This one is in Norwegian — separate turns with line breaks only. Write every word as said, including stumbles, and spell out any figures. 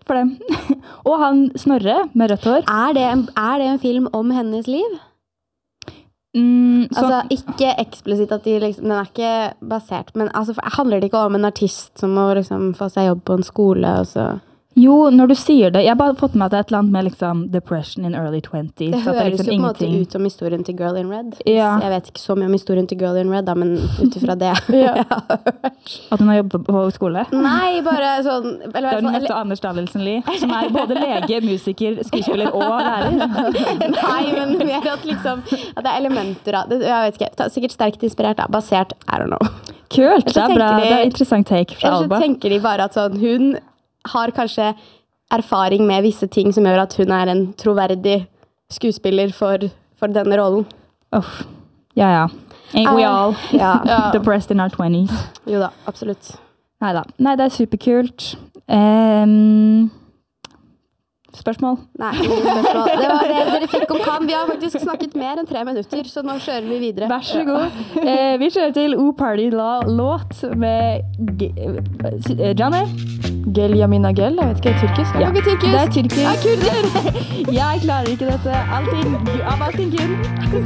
for det. Og han Snorre med rødt hår.
Er det en, er det en film om hennes liv?
Mm, så,
altså, ikke eksplisitt at de liksom, den er ikke basert, men altså, handler det ikke om en artist som må liksom få seg jobb på en skole, og så...
Jo, når du sier det, jeg har bare fått med at det er et eller annet med liksom depression in early twenties.
Det høres
det liksom
jo på en måte
ingenting...
ut som historien til Girl in Red.
Ja.
Jeg vet ikke så mye om historien til Girl in Red, da, men utifra det
ja.
jeg har hørt.
At hun har jobbet på skole?
Nei, bare sånn... Eller,
Da hun møtte Anders Danielsen Lie, som er både lege, musiker, skuespiller og lærer.
Nei, men mer at liksom, at det er elementer av det, jeg vet ikke, sikkert sterkt inspirert, da, basert, I don't know.
Kult, det er bra,
de,
det er interessant take fra
Alba.
Alba.
Så tenker de bare at sånn, hun har kanskje erfaring med visse ting som gjør at hun er en troverdig skuespiller for, for denne rollen.
Uff, ja ja. Ain't we all
ja.
depressed in our twenties?
Jo da, absolutt.
Neida. Nei, det er superkult. Um, spørsmål?
Nei, spørsmål. Det var det dere fikk om Cannes. Vi har faktisk snakket mer enn tre minutter, så nå kjører vi videre.
Vær så god. Eh, vi kjører til O Party La-låt med G eh, Janne.
Gel Yamina Gel, jeg vet ikke, er tyrkisk?
Ja,
det er tyrkisk.
Det er tyrkisk.
Jeg er kurder.
Jeg klarer ikke dette. Allting, av allting kun.